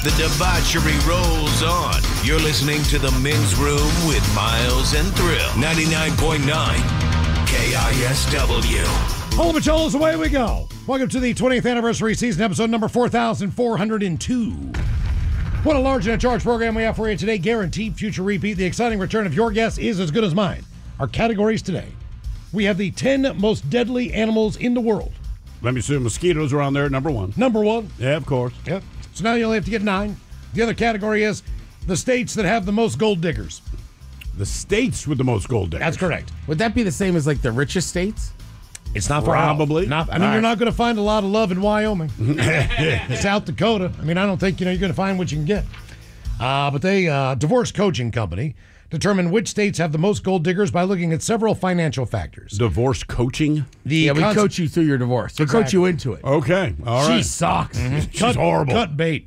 The debauchery rolls on. You're listening to The Men's Room with Miles and Thrill. 99.9 KISW. Hola, Macholos, away we go. Welcome to the 20th anniversary season, episode number 4,402. What a large and a charge program we have for you today. Guaranteed future repeat. The exciting return of your guess is as good as mine. Our categories today. We have the 10 most deadly animals in the world. Let me see. Mosquitoes are on there at number one. Number one. Yeah, of course. Yep. So now you only have to get 9. The other category is the states that have the most gold diggers. The states with the most gold diggers. That's correct. Would that be the same as like the richest states? It's not far out. Probably. You're not going to find a lot of love in Wyoming. South Dakota. I don't think you're going to find what you can get. But they, Divorce Coaching Company, determine which states have the most gold diggers by looking at several financial factors. Divorce coaching? We coach you through your divorce. We coach you into it. Okay. All right. She sucks. She's horrible. Cut bait.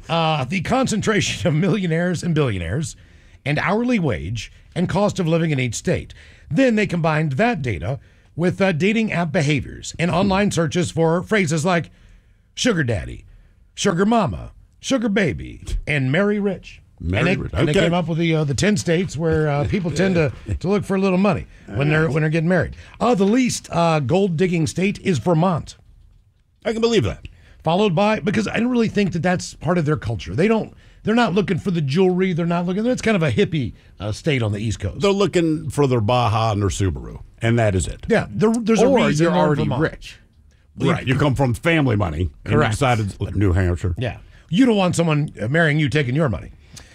The concentration of millionaires and billionaires and hourly wage and cost of living in each state. Then they combined that data with dating app behaviors and online searches for phrases like sugar daddy, sugar mama, sugar baby, and marry rich. And they came up with the 10 states where people tend to look for a little money when they're getting married. The least gold digging state is Vermont. I can believe that. Followed by, because I don't really think that that's part of their culture. They're not looking for the jewelry. It's kind of a hippie state on the East Coast. They're looking for their Baja and their Subaru, and that is it. Yeah, there's a reason you're already Vermont. rich. Right. You come from family money. And Correct. you decided New Hampshire. Yeah. You don't want someone marrying you taking your money.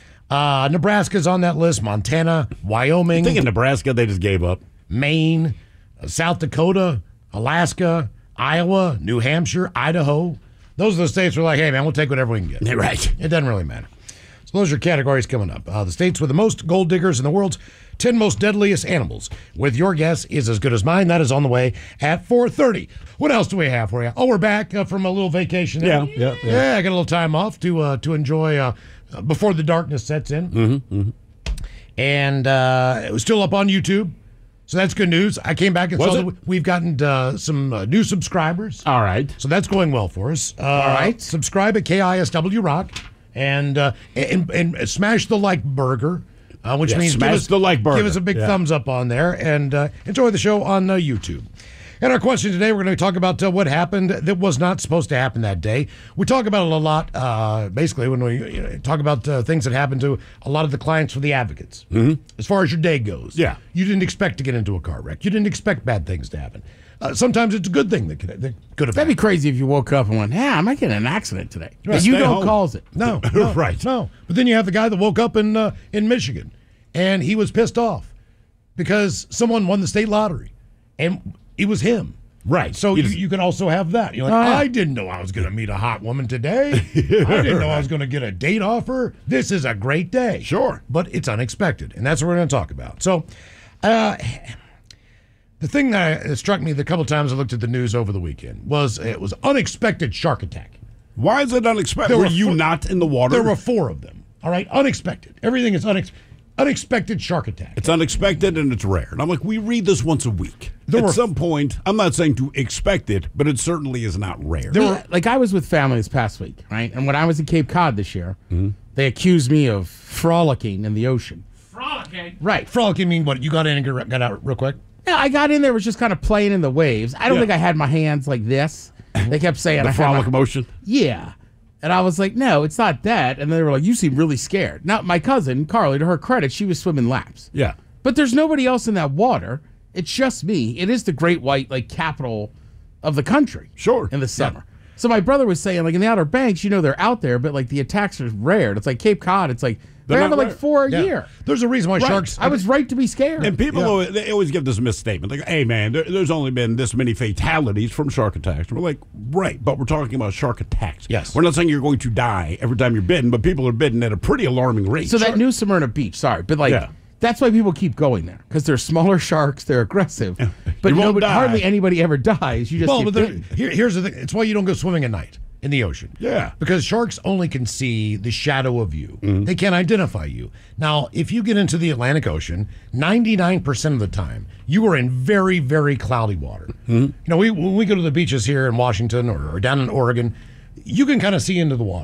Nebraska's on that list. Montana, Wyoming. I think in Nebraska they just gave up. Maine, South Dakota, Alaska, Iowa, New Hampshire, Idaho. Those are the states where like, hey, man, we'll take whatever we can get. Right. It doesn't really matter. So those are categories coming up. The states with the most gold diggers in the world's 10 most deadliest animals. With your guess is as good as mine. That is on the way at 4:30. What else do we have for you? Oh, we're back from a little vacation. Yeah. I got a little time off to enjoy before the darkness sets in. And it was still up on YouTube. So that's good news. I came back and saw that we've gotten some new subscribers. All right. So that's going well for us. All right. Subscribe at KISW Rock and smash the like burger, which means smash the like burger. Give us a big thumbs up on there and enjoy the show on YouTube. And our question today, we're going to talk about what happened that was not supposed to happen that day. We talk about it a lot, basically, when we talk about things that happen to a lot of the clients for the advocates. As far as your day goes. Yeah. You didn't expect to get into a car wreck. You didn't expect bad things to happen. Sometimes it's a good thing that could have That'd be happened. crazy if you woke up and went, I might get in an accident today. Right. And you Stay don't home. cause it. No, Right. No. But then you have the guy that woke up in Michigan, and he was pissed off because someone won the state lottery, and it was him. Right. So you can also have that. You're like, I didn't know I was going to meet a hot woman today. I didn't know I was going to get a date offer. This is a great day. Sure. But it's unexpected, and that's what we're going to talk about. So the thing that struck me the couple times I looked at the news over the weekend was it was unexpected shark attack. Why is it unexpected? Were you not in the water? There were 4 of them. All right? Unexpected. Everything is unexpected shark attack. It's unexpected and it's rare. And I'm like, we read this once a week. At some point, I'm not saying to expect it, but it certainly is not rare. Like I was with family this past week, right? And when I was in Cape Cod this year, they accused me of frolicking in the ocean. Frolicking? Right. Frolicking mean what? You got in and got out real quick? Yeah, I got in there, was just kind of playing in the waves. I don't think I had my hands like this. They kept saying the frolic motion? Yeah. And I was like, no, it's not that. And they were like, you seem really scared. Now, my cousin, Carly, to her credit, she was swimming laps. Yeah. But there's nobody else in that water. It's just me. It is the great white, capital of the country. Sure. In the summer. Yeah. So my brother was saying, in the Outer Banks, they're out there, but, the attacks are rare. It's like Cape Cod. It's like, they're having 4 a year. There's a reason why sharks... I was right to be scared. And people they always give this misstatement. Like, hey, man, there's only been this many fatalities from shark attacks. And we're like, right, but we're talking about shark attacks. Yes. We're not saying you're going to die every time you're bitten, but people are bitten at a pretty alarming rate. So that New Smyrna Beach, sorry, but that's why people keep going there, because they're smaller sharks, they're aggressive. But hardly anybody ever dies. You just here's the thing. It's why you don't go swimming at night in the ocean. Yeah. Because sharks only can see the shadow of you. They can't identify you. Now, if you get into the Atlantic Ocean, 99% of the time, you are in very, very cloudy water. When we go to the beaches here in Washington or down in Oregon, you can kind of see into the water.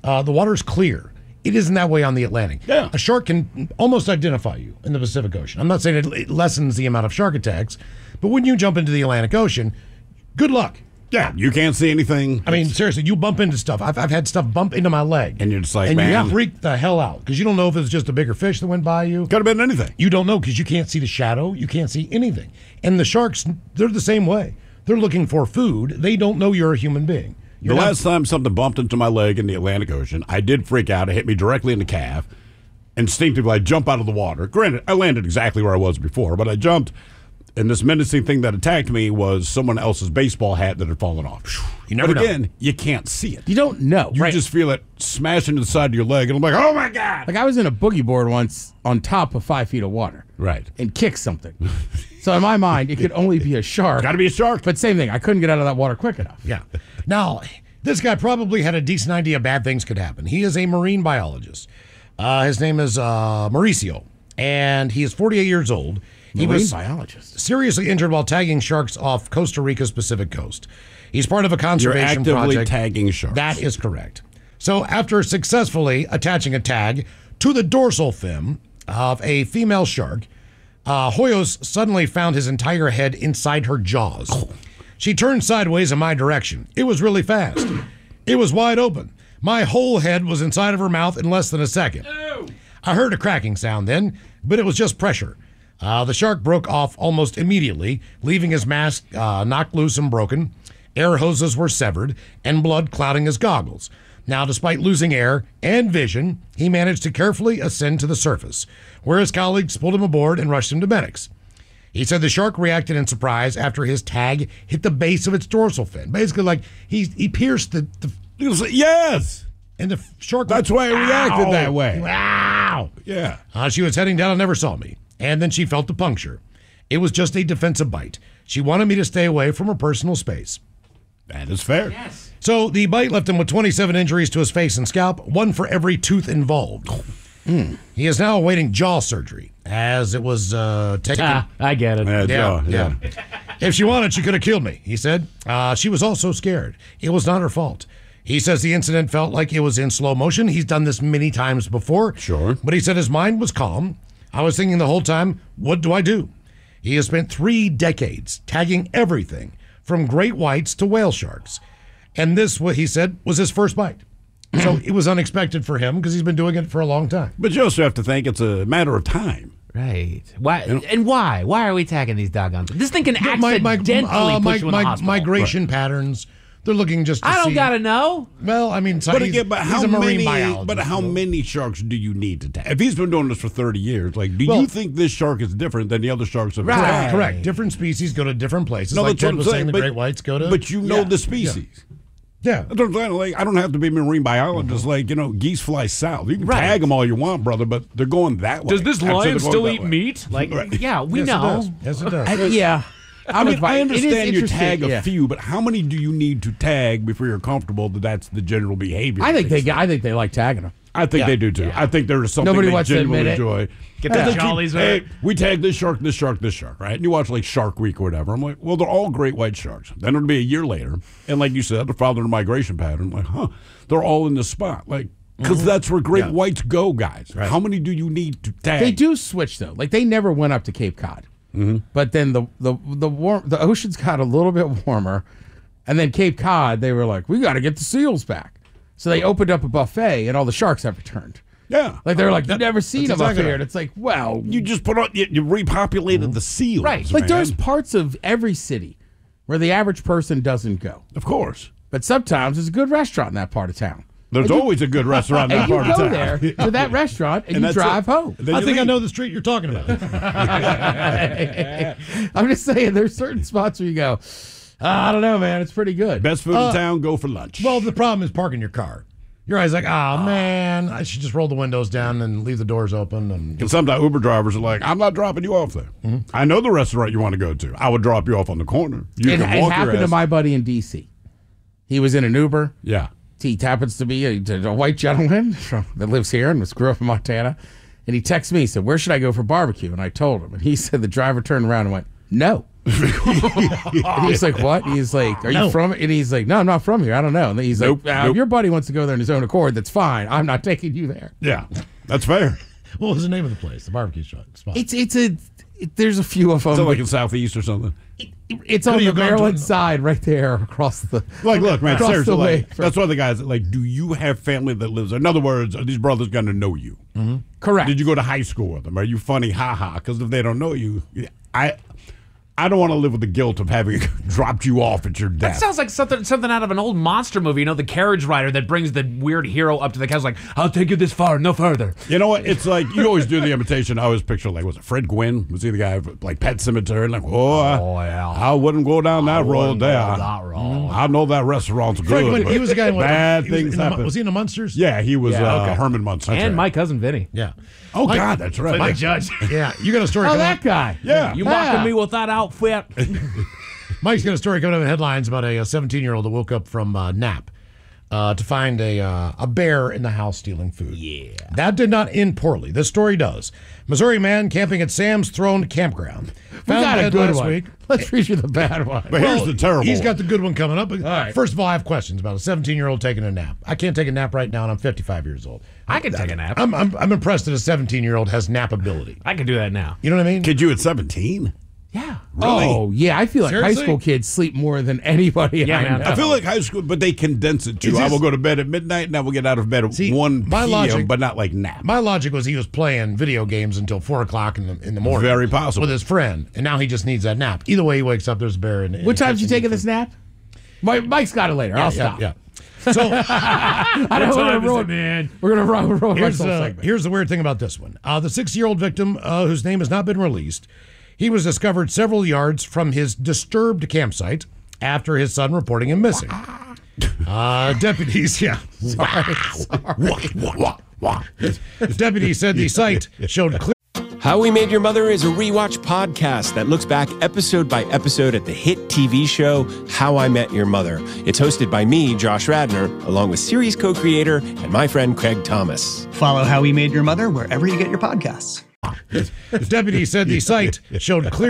The water's clear. It isn't that way on the Atlantic. Yeah. A shark can almost identify you in the Pacific Ocean. I'm not saying it lessens the amount of shark attacks, but when you jump into the Atlantic Ocean, good luck. Yeah, you can't see anything. I mean, seriously, you bump into stuff. I've had stuff bump into my leg. And you're just like, and man. you freak the hell out because you don't know if it's just a bigger fish that went by you. Could have been anything. You don't know because you can't see the shadow. You can't see anything. And the sharks, they're the same way. They're looking for food. They don't know you're a human being. The last time something bumped into my leg in the Atlantic Ocean, I did freak out. It hit me directly in the calf. Instinctively, I jump out of the water. Granted, I landed exactly where I was before, but I jumped, and this menacing thing that attacked me was someone else's baseball hat that had fallen off. You never but again, know. you can't see it. You don't know. You right? just feel it smash into the side of your leg, and I'm like, oh my God. Like I was in a boogie board once on top of 5 feet of water. Right. And kicked something. So in my mind, it could only be a shark. Got to be a shark. But same thing. I couldn't get out of that water quick enough. Yeah. Now, this guy probably had a decent idea bad things could happen. He is a marine biologist. His name is Mauricio, and he is 48 years old. He Marine was biologist. seriously injured while tagging sharks off Costa Rica's Pacific coast. He's part of a You're conservation actively project. tagging sharks. That is correct. So after successfully attaching a tag to the dorsal fin of a female shark, Hoyos suddenly found his entire head inside her jaws. She turned sideways in my direction. It was really fast. It was wide open. My whole head was inside of her mouth in less than a second. I heard a cracking sound then, but it was just pressure. The shark broke off almost immediately, leaving his mask knocked loose and broken. Air hoses were severed, and blood clouding his goggles. Now, despite losing air and vision, he managed to carefully ascend to the surface, where his colleagues pulled him aboard and rushed him to medics. He said the shark reacted in surprise after his tag hit the base of its dorsal fin. Basically, like he pierced the yes. and the shark. That's why it reacted that way. Wow. Yeah. She was heading down and never saw me. And then she felt the puncture. It was just a defensive bite. She wanted me to stay away from her personal space. That is fair. Yes. So the bite left him with 27 injuries to his face and scalp, one for every tooth involved. He is now awaiting jaw surgery, as it was taken. I get it. Yeah. If she wanted, she could have killed me, he said. She was also scared. It was not her fault. He says the incident felt like it was in slow motion. He's done this many times before. Sure. But he said his mind was calm. I was thinking the whole time, what do I do? He has spent 3 decades tagging everything from great whites to whale sharks. And this, what he said, was his first bite. So it was unexpected for him because he's been doing it for a long time. But you also have to think it's a matter of time. Right. Why? And why? Why are we tagging these doggone? This thing can accidentally push you in the hospital. Migration patterns. They're looking just to I don't see. gotta know. Well, I mean, so But he's, again, but he's how a marine many? biologist. But how many sharks do you need to tag? If he's been doing this for 30 years, like, do Well- you think this shark is different than the other sharks have Right. tagged? Correct. Different species go to different places. No, like that's what Ted I'm was saying. saying, the but, great whites go to. But you know the species. Yeah. That's what I'm saying. Like, I don't have to be a marine biologist. Like, geese fly south. You can Right. tag them all you want, brother, but they're going that way. Does this I'd say lion they're going still that eat way. meat? Like, yeah, we Yes, know. It does. Yes, it does. Yeah. I mean, I It is understand you interesting, tag a yeah. few, but how many do you need to tag before you're comfortable that that's the general behavior? I think they like tagging them. I think Yeah. they do too. Yeah. I think there is something Nobody they wants to genuinely admit it. enjoy. Get the And they jollies with hey, it. we tag this shark, this shark, this shark, right? And you watch like Shark Week or whatever. I'm like, well, they're all great white sharks. Then it'll be a year later, and like you said, they're following a migration pattern. Like, they're all in this spot, like. Because that's where great whites go, guys. How many do you need to tag? They do switch though. Like they never went up to Cape Cod, but then the oceans got a little bit warmer, and then Cape Cod they were like, we got to get the seals back, so they opened up a buffet, and all the sharks have returned. Yeah. Like they're like, you've never seen them exactly up here, right. and it's like, well, You just put on, you repopulated the seals. Right. like man. there's parts of every city where the average person doesn't go, Of course. but sometimes there's a good restaurant in that part of town. There's always a good restaurant in that And you part of go town. there to that restaurant and you that's drive it. home. Then I you think I leave. know the street you're talking about. I'm just saying, there's certain spots where you go, I don't know, man, it's pretty good. Best food in town, go for lunch. Well, the problem is parking your car. You're always like, oh, man, I should just roll the windows down and leave the doors open. And And sometimes Uber drivers are like, I'm not dropping you off there. I know the restaurant you want to go to. I would drop you off on the corner. You It can walk your happened to ass. my buddy in D.C. He was in an Uber. Yeah. He happens to be a white gentleman that lives here and grew up in Montana. And he texted me, he said, where should I go for barbecue? And I told him. And he said the driver turned around and went, no. And he's like, what? He's like, are you from? And he's like, no, I'm not from here. I don't know. And then he's like, if your buddy wants to go there on his own accord, that's fine. I'm not taking you there. Yeah, that's fair. What was the name of the place? The barbecue spot. There's a few of them. Is it like in Southeast or something? It's on the Maryland side, right there across the. Look, man, seriously, way that's why the guys like. Do you have family that lives there? In other words, are these brothers going to know you? Mm-hmm. Correct. Did you go to high school with them? Are you funny? Ha ha. Because if they don't know you, I don't want to live with the guilt of having dropped you off at your death. That sounds like something out of an old monster movie. You know, the carriage rider that brings the weird hero up to the couch, like, I'll take you this far, no further. You know what? It's like, you always do the imitation. I always picture, like, was it Fred Gwynn? Was he the guy of, like, Pet Sematary? Like, yeah. I wouldn't go down that road there. I know that restaurant's Fred good. Gwynn, he was the guy in bad things happen. Was he in the Munsters? Yeah, he was Herman Munster. And my cousin Vinny. Yeah. Oh, God, that's right. Mike Judge. Yeah, you got a story. Oh, that guy. Yeah. You mocking me with that outfit? Mike's got a story coming up in headlines about a 17-year-old that woke up from nap to find a bear in the house stealing food. Yeah. That did not end poorly. This story does. Missouri man camping at Sam's Throne Campground. We got a good one. Week. Let's read you the bad one. But here's the terrible He's one. got the good one coming up. right. First of all, I have questions about a 17-year-old taking a nap. I can't take a nap right now, and I'm 55 years old. I can take a nap. I'm impressed that a 17-year-old has nap ability. I can do that now. You know what I mean? Kid, you at 17? Yeah. Really? Oh, yeah. I feel like Seriously? high school kids sleep more than anybody Yeah, I man. know. I feel like high school, but they condense it to, I will go to bed at midnight, and I will get out of bed at 1 my p.m., logic- but not like nap. My logic was he was playing video games until 4 o'clock in the morning. Very possible. With his friend, and now he just needs that nap. Either way, he wakes up, there's a bear in it. What time did you take this nap? Mike's got it later. I'll stop. Yeah. So I know we're gonna ruin, man. We're gonna ruin here's Mike's whole segment. the weird thing about this one. The 6-year-old victim, whose name has not been released, he was discovered several yards from his disturbed campsite after his son reporting him missing. Deputies, Deputies said the site showed clear. How We Made Your Mother is a rewatch podcast that looks back episode by episode at the hit TV show How I Met Your Mother. It's hosted by me, Josh Radnor, along with series co-creator and my friend Craig Thomas. Follow How We Made Your Mother wherever you get your podcasts. Deputies said the site showed clear